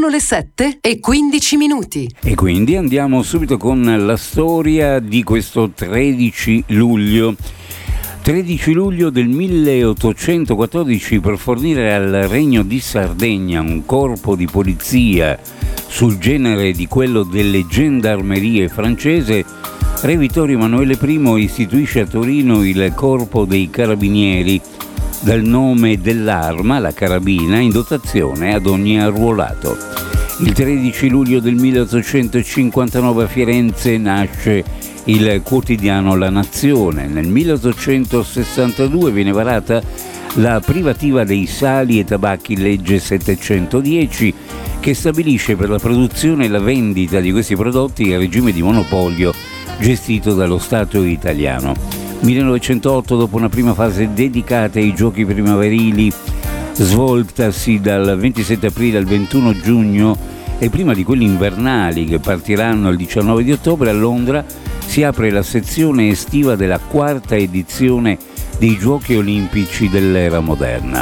Sono le 7:15. E quindi andiamo subito con la storia di questo 13 luglio. 13 luglio del 1814, per fornire al Regno di Sardegna un corpo di polizia sul genere di quello delle gendarmerie francese, Re Vittorio Emanuele I istituisce a Torino il Corpo dei Carabinieri, dal nome dell'arma, la carabina, in dotazione ad ogni arruolato. Il 13 luglio del 1859 a Firenze nasce il quotidiano La Nazione. Nel 1862 viene varata la privativa dei sali e tabacchi, legge 710, che stabilisce per la produzione e la vendita di questi prodotti il regime di monopolio gestito dallo Stato italiano. 1908, dopo una prima fase dedicata ai giochi primaverili, svoltasi dal 27 aprile al 21 giugno, e prima di quelli invernali che partiranno il 19 di ottobre, a Londra si apre la sezione estiva della quarta edizione dei Giochi Olimpici dell'era moderna.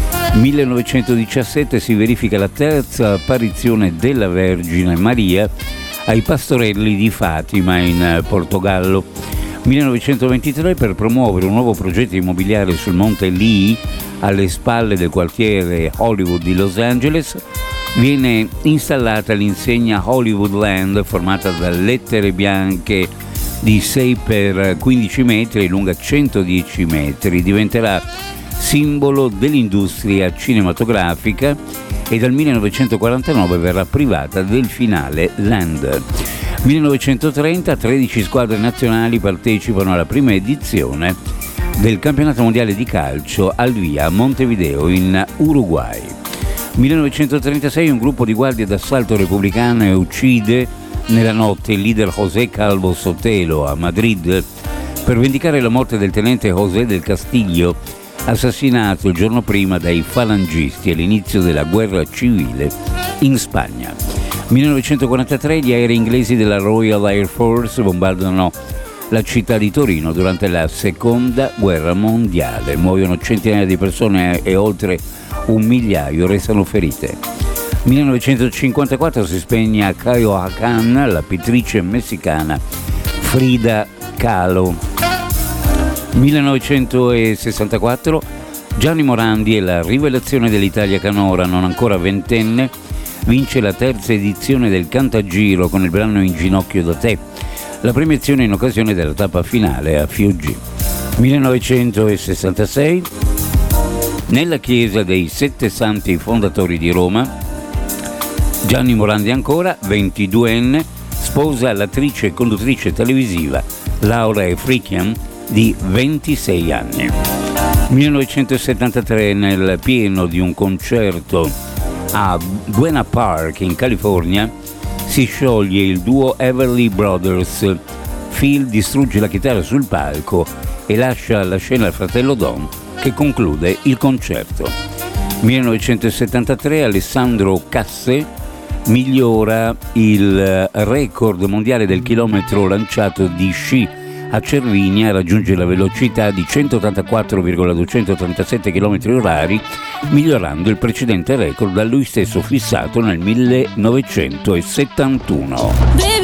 1917 si verifica la terza apparizione della Vergine Maria ai pastorelli di Fatima in Portogallo. 1923, per promuovere un nuovo progetto immobiliare sul Monte Lee, alle spalle del quartiere Hollywood di Los Angeles, viene installata l'insegna Hollywoodland, formata da lettere bianche di 6 x 15 metri e lunga 110 metri. Diventerà simbolo dell'industria cinematografica e dal 1949 verrà privata del finale Land. 1930, 13 squadre nazionali partecipano alla prima edizione del campionato mondiale di calcio al via a Montevideo in Uruguay. 1936, un gruppo di guardie d'assalto repubblicane uccide nella notte il leader José Calvo Sotelo a Madrid per vendicare la morte del tenente José del Castillo, assassinato il giorno prima dai falangisti all'inizio della guerra civile in Spagna. 1943, gli aerei inglesi della Royal Air Force bombardano la città di Torino durante la Seconda Guerra Mondiale. Muoiono centinaia di persone e oltre 1 migliaio restano ferite. 1954 si spegne a Coyoacán la pittrice messicana Frida Kahlo. 1964, Gianni Morandi e la rivelazione dell'Italia canora, non ancora ventenne, vince la terza edizione del Cantagiro con il brano In ginocchio da te, la premiazione in occasione della tappa finale a Fiuggi. 1966, nella chiesa dei Sette Santi Fondatori di Roma, Gianni Morandi ancora, 22enne, sposa l'attrice e conduttrice televisiva Laura Efrikian di 26 anni. 1973, nel pieno di un concerto a Buena Park in California, si scioglie il duo Everly Brothers. Phil distrugge la chitarra sul palco e lascia la scena al fratello Don, che conclude il concerto. 1973, Alessandro Casse migliora il record mondiale del chilometro lanciato di sci a Cervinia, raggiunge la velocità di 184,237 km/h, migliorando il precedente record da lui stesso fissato nel 1971.